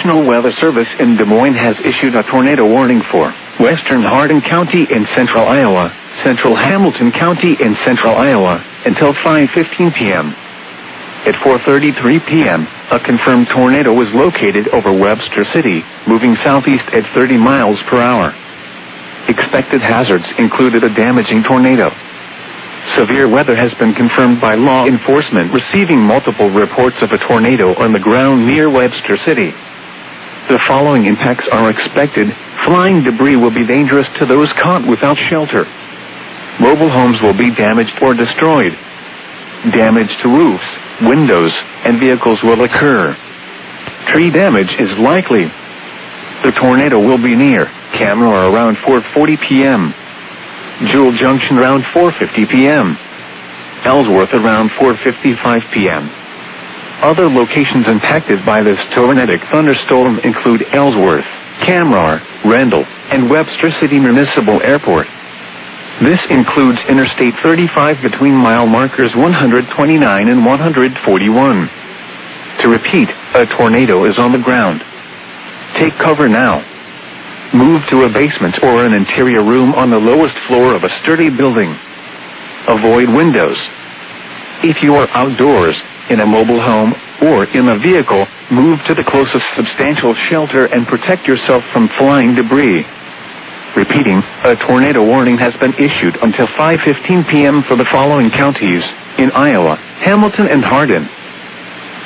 National Weather Service in Des Moines has issued a tornado warning for western Hardin County in central Iowa, central Hamilton County in central Iowa, until 5:15 p.m. At 4:33 p.m., a confirmed tornado was located over Webster City, moving southeast at 30 miles per hour. Expected hazards included a damaging tornado. Severe weather has been confirmed by law enforcement receiving multiple reports of a tornado on the ground near Webster City. The following impacts are expected. Flying debris will be dangerous to those caught without shelter. Mobile homes will be damaged or destroyed. Damage to roofs, windows, and vehicles will occur. Tree damage is likely. The tornado will be near Camera around 4:40 p.m. Jewel Junction around 4:50 p.m. Ellsworth around 4:55 p.m. Other locations impacted by this tornadic thunderstorm include Ellsworth, Camrar, Randall, and Webster City Municipal Airport. This includes Interstate 35 between mile markers 129 and 141. To repeat, a tornado is on the ground. Take cover now. Move to a basement or an interior room on the lowest floor of a sturdy building. Avoid windows. If you are outdoors, in a mobile home, or in a vehicle, move to the closest substantial shelter and protect yourself from flying debris. Repeating, a tornado warning has been issued until 5:15 p.m. for the following counties in Iowa: Hamilton and Hardin,